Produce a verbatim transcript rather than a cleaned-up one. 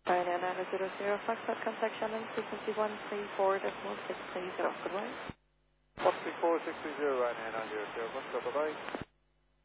Ryanair nine zero zero, Foxtrot contact Shannon, frequency one three four decimal six three zero. Goodbye. one three four six three zero, Ryanair nine zero zero, Foxtrot, bye-bye.